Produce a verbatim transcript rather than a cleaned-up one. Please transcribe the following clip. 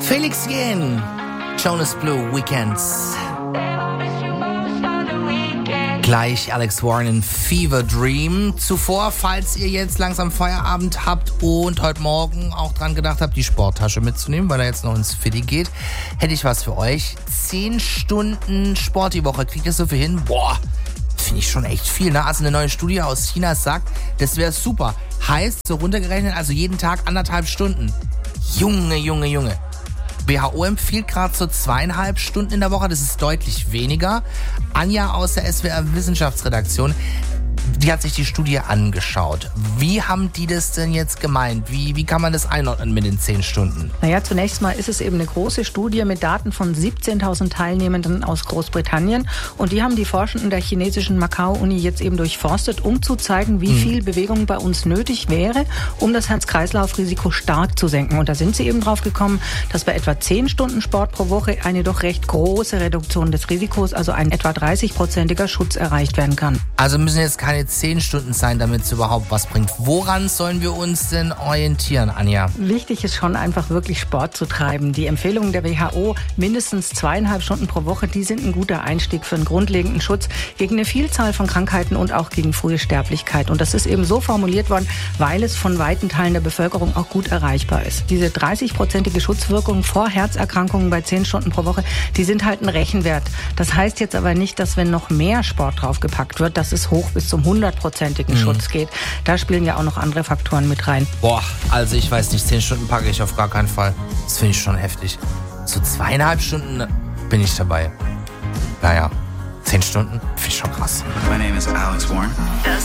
Felix Jähn, Jonas Blue, Weekends. Gleich Alex Warren in Fever Dream. Zuvor, falls ihr jetzt langsam Feierabend habt und heute Morgen auch dran gedacht habt, die Sporttasche mitzunehmen, weil er jetzt noch ins Fiddy geht, hätte ich was für euch. Zehn Stunden Sport die Woche. Kriegt ihr so viel hin? Boah, finde ich schon echt viel, ne? Also eine neue Studie aus China sagt, das wäre super. Heißt, so runtergerechnet, also jeden Tag anderthalb Stunden. Junge, Junge, Junge. W H O empfiehlt gerade so zweieinhalb Stunden in der Woche. Das ist deutlich weniger. Anja aus der S W R Wissenschaftsredaktion, die hat sich die Studie angeschaut. Wie haben die das denn jetzt gemeint? Wie, wie kann man das einordnen mit den zehn Stunden? Naja, zunächst mal ist es eben eine große Studie mit Daten von siebzehntausend Teilnehmenden aus Großbritannien. Und die haben die Forschenden der chinesischen Macau-Uni jetzt eben durchforstet, um zu zeigen, wie viel mhm. Bewegung bei uns nötig wäre, um das Herz-Kreislauf-Risiko stark zu senken. Und da sind sie eben drauf gekommen, dass bei etwa zehn Stunden Sport pro Woche eine doch recht große Reduktion des Risikos, also ein etwa dreißig-prozentiger Schutz erreicht werden kann. Also müssen jetzt keine zehn Stunden sein, damit es überhaupt was bringt. Woran sollen wir uns denn orientieren, Anja? Wichtig ist schon einfach wirklich Sport zu treiben. Die Empfehlungen der W H O, mindestens zweieinhalb Stunden pro Woche, die sind ein guter Einstieg für einen grundlegenden Schutz gegen eine Vielzahl von Krankheiten und auch gegen frühe Sterblichkeit. Und das ist eben so formuliert worden, weil es von weiten Teilen der Bevölkerung auch gut erreichbar ist. Diese dreißig-prozentige Schutzwirkung vor Herzerkrankungen bei zehn Stunden pro Woche, die sind halt ein Rechenwert. Das heißt jetzt aber nicht, dass wenn noch mehr Sport draufgepackt wird, dass es hoch bis zum hundertprozentigen mhm. Schutz geht. Da spielen ja auch noch andere Faktoren mit rein. Boah, also ich weiß nicht, zehn Stunden packe ich auf gar keinen Fall. Das finde ich schon heftig. So zweieinhalb Stunden bin ich dabei. Naja, zehn Stunden finde ich schon krass. My name is Alex Warren.